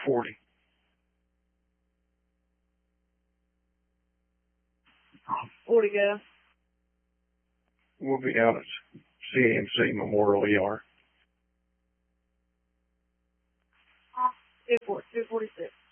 440. Gas. We'll be out at CMC Memorial ER. 246.